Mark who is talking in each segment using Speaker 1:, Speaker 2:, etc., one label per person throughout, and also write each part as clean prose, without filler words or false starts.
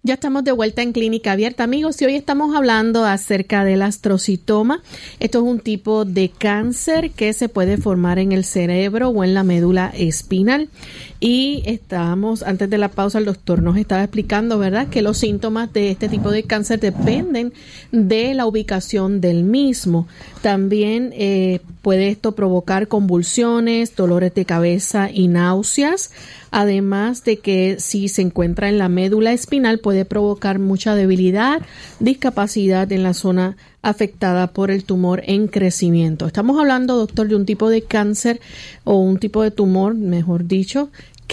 Speaker 1: Ya estamos de vuelta en Clínica Abierta, amigos, y hoy estamos hablando acerca del astrocitoma. Esto es un tipo de cáncer que se puede formar en el cerebro o en la médula espinal. Y antes de la pausa, el doctor nos estaba explicando, ¿verdad?, que los síntomas de este tipo de cáncer dependen de la ubicación del mismo. También puede esto provocar convulsiones, dolores de cabeza y náuseas. Además de que si se encuentra en la médula espinal puede provocar mucha debilidad, discapacidad en la zona afectada por el tumor en crecimiento. Estamos hablando, doctor, de un tipo de cáncer o un tipo de tumor, mejor dicho,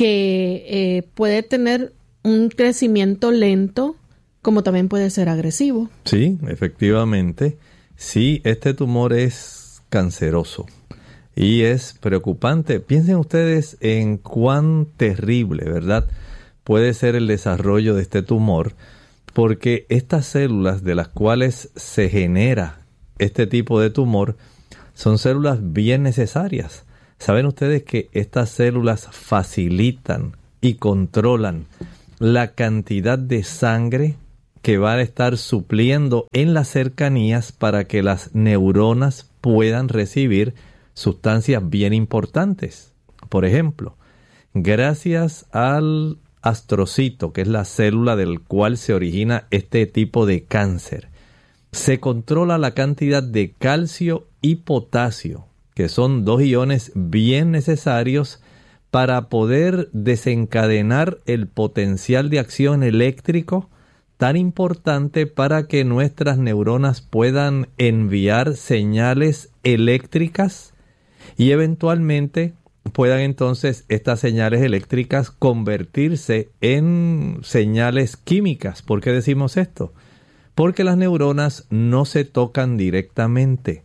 Speaker 1: que puede tener un crecimiento lento, como también puede ser agresivo.
Speaker 2: Sí, efectivamente. Sí, este tumor es canceroso. Y es preocupante. Piensen ustedes en cuán terrible, ¿verdad?, puede ser el desarrollo de este tumor, porque estas células de las cuales se genera este tipo de tumor son células bien necesarias. ¿Saben ustedes que estas células facilitan y controlan la cantidad de sangre que van a estar supliendo en las cercanías para que las neuronas puedan recibir sustancias bien importantes? Por ejemplo, gracias al astrocito, que es la célula del cual se origina este tipo de cáncer, se controla la cantidad de calcio y potasio, que son dos iones bien necesarios para poder desencadenar el potencial de acción eléctrico tan importante para que nuestras neuronas puedan enviar señales eléctricas y eventualmente puedan entonces estas señales eléctricas convertirse en señales químicas. ¿Por qué decimos esto? Porque las neuronas no se tocan directamente.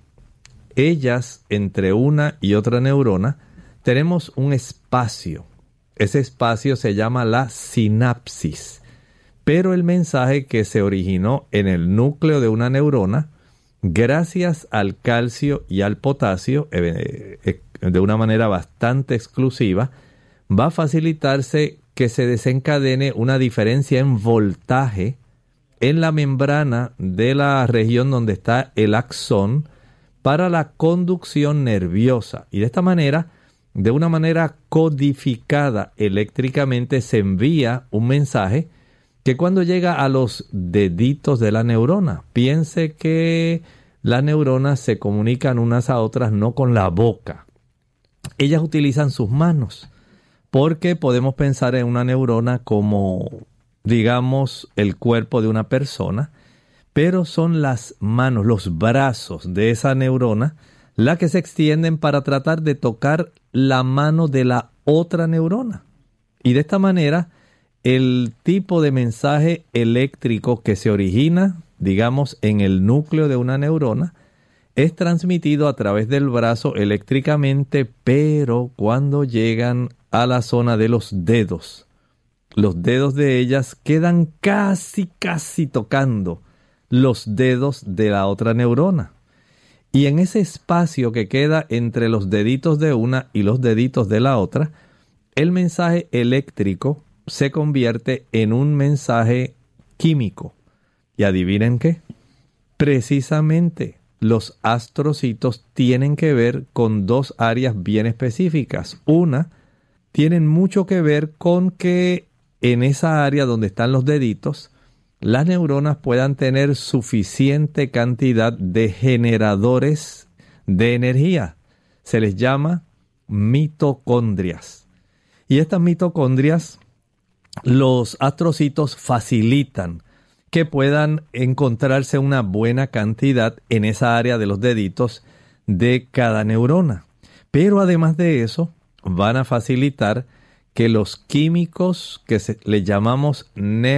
Speaker 2: Ellas, entre una y otra neurona, tenemos un espacio. Ese espacio se llama la sinapsis. Pero el mensaje que se originó en el núcleo de una neurona, gracias al calcio y al potasio, de una manera bastante exclusiva, va a facilitarse que se desencadene una diferencia en voltaje en la membrana de la región donde está el axón para la conducción nerviosa. Y de esta manera, de una manera codificada eléctricamente, se envía un mensaje que cuando llega a los deditos de la neurona, piense que las neuronas se comunican unas a otras no con la boca. Ellas utilizan sus manos, porque podemos pensar en una neurona como, digamos, el cuerpo de una persona, pero son las manos, los brazos de esa neurona, las que se extienden para tratar de tocar la mano de la otra neurona. Y de esta manera, el tipo de mensaje eléctrico que se origina, digamos, en el núcleo de una neurona, es transmitido a través del brazo eléctricamente, pero cuando llegan a la zona de los dedos de ellas quedan casi tocando los dedos de la otra neurona. Y en ese espacio que queda entre los deditos de una y los deditos de la otra, el mensaje eléctrico se convierte en un mensaje químico. ¿Y adivinen qué? Precisamente los astrocitos tienen que ver con dos áreas bien específicas. Una, tienen mucho que ver con que en esa área donde están los deditos, las neuronas puedan tener suficiente cantidad de generadores de energía. Se les llama mitocondrias. Y estas mitocondrias, los astrocitos facilitan que puedan encontrarse una buena cantidad en esa área de los deditos de cada neurona. Pero además de eso, van a facilitar que los químicos que le llamamos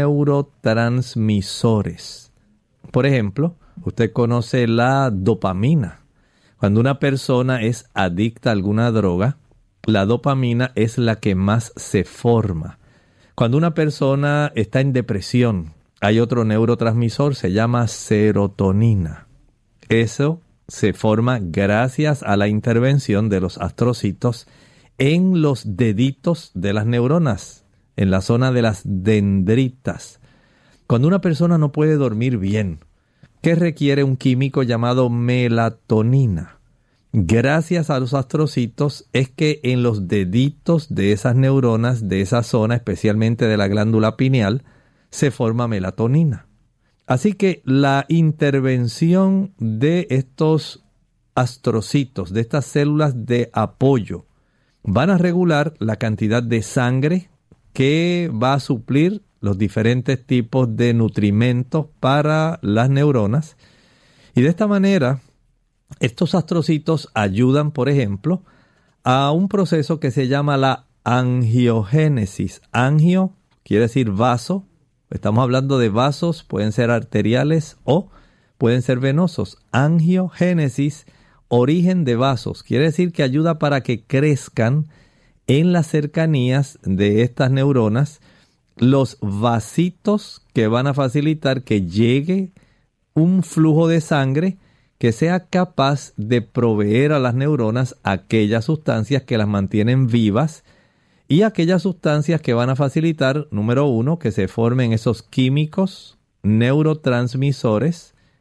Speaker 2: neurotransmisores. Por ejemplo, usted conoce la dopamina. Cuando una persona es adicta a alguna droga, la dopamina es la que más se forma. Cuando una persona está en depresión, hay otro neurotransmisor, se llama serotonina. Eso se forma gracias a la intervención de los astrocitos en los deditos de las neuronas, en la zona de las dendritas. Cuando una persona no puede dormir bien, ¿qué requiere un químico llamado melatonina? Gracias a los astrocitos es que en los deditos de esas neuronas, de esa zona, especialmente de la glándula pineal, se forma melatonina. Así que la intervención de estos astrocitos, de estas células de apoyo, van a regular la cantidad de sangre que va a suplir los diferentes tipos de nutrimentos para las neuronas. Y de esta manera, estos astrocitos ayudan, por ejemplo, a un proceso que se llama la angiogénesis. Angio quiere decir vaso. Estamos hablando de vasos, pueden ser arteriales o pueden ser venosos. Angiogénesis, origen de vasos. Quiere decir que ayuda para que crezcan en las cercanías de estas neuronas los vasitos que van a facilitar que llegue un flujo de sangre que sea capaz de proveer a las neuronas aquellas sustancias que las mantienen vivas y aquellas sustancias que van a facilitar, número uno, que se formen esos químicos neurotransmisores